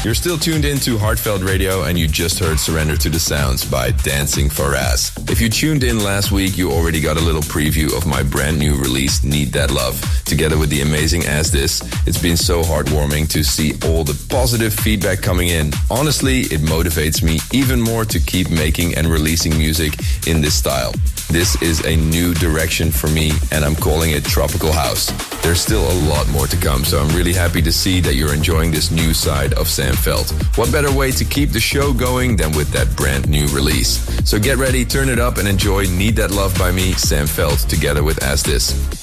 You're still tuned into Heartfelt Radio, and you just heard Surrender to the Sounds by Dancing for Ass. If you tuned in last week, you already got a little preview of my brand new release, Need That Love, together with the amazing As This. It's been so heartwarming to see all the positive feedback coming in. Honestly, it motivates me even more to keep making and releasing music in this style. This is a new direction for me, and I'm calling it Tropical House. There's still a lot more to come, so I'm really happy to see that you're enjoying this new side of Sam Feldt. What better way to keep the show going than with that brand new release? So get ready, turn it up, and enjoy Need That Love by me, Sam Feldt, together with As This.